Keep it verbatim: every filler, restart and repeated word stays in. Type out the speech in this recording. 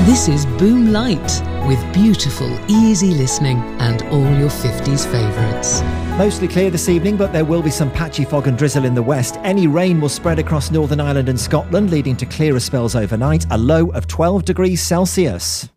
This is Boom Light, with beautiful, easy listening and all your fifties favourites. Mostly clear this evening, but there will be some patchy fog and drizzle in the west. Any rain will spread across Northern Ireland and Scotland, leading to clearer spells overnight. A low of twelve degrees Celsius.